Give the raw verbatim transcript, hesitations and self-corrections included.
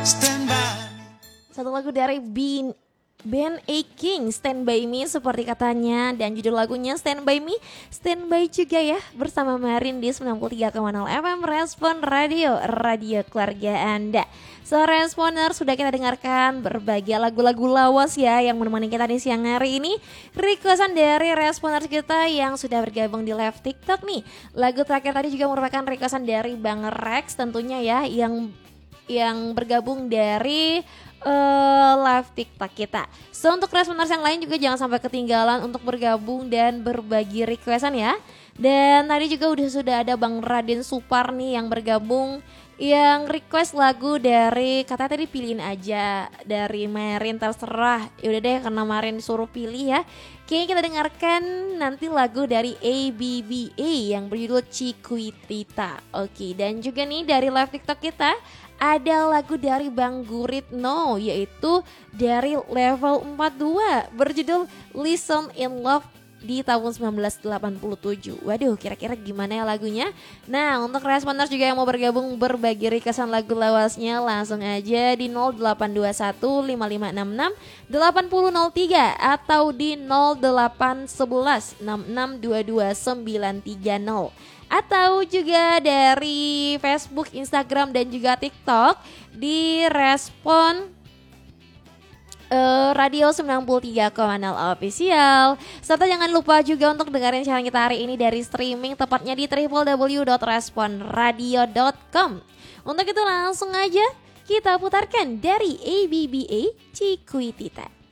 Satu lagu dari Bin Ben A. King, Stand By Me seperti katanya. Dan judul lagunya Stand By Me, Stand By juga ya. Bersama Marin di sembilan puluh tiga koma nol F M Respon Radio, radio keluarga Anda. So Responer, sudah kita dengarkan berbagai lagu-lagu lawas ya yang menemani kita di siang hari ini. Requestan dari Responer kita yang sudah bergabung di live TikTok nih. Lagu terakhir tadi juga merupakan requestan dari Bang Rex tentunya ya, yang yang bergabung dari uh, live TikTok kita. So untuk Responers yang lain juga jangan sampai ketinggalan untuk bergabung dan berbagi requestan ya. Dan tadi juga udah sudah ada Bang Raden Supar nih yang bergabung, yang request lagu dari, katanya tadi pilihin aja dari Marin, terserah. Yaudah deh, karena Marin disuruh pilih ya. Kayaknya kita dengarkan nanti lagu dari A B B A yang berjudul Chiquitita. Oke, dan juga nih dari live TikTok kita ada lagu dari Bang Guritno, yaitu dari Level empat puluh dua berjudul Listen in Love di tahun seribu sembilan ratus delapan puluh tujuh. Waduh, kira-kira gimana ya lagunya? Nah, untuk Responers juga yang mau bergabung berbagi requestan lagu lawasnya, langsung aja di nol delapan dua satu lima lima enam enam delapan nol nol tiga atau di nol delapan satu satu enam enam dua dua sembilan tiga nol. Atau juga dari Facebook, Instagram, dan juga TikTok di Respon uh, Radio sembilan puluh tiga koma nol Official. Serta jangan lupa juga untuk dengerin siaran kita hari ini dari streaming, tepatnya di w w w dot respon radio dot com. Untuk itu langsung aja kita putarkan dari A B B A Chiquitita.